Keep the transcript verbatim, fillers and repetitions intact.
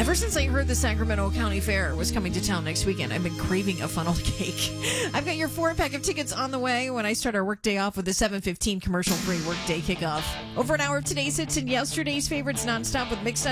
Ever since I heard the Sacramento County Fair was coming to town next weekend, I've been craving a funnel cake. I've got your four-pack of tickets on the way when I start our workday off with the seven fifteen commercial-free workday kickoff. Over an hour of today's hits and yesterday's favorites nonstop with mixed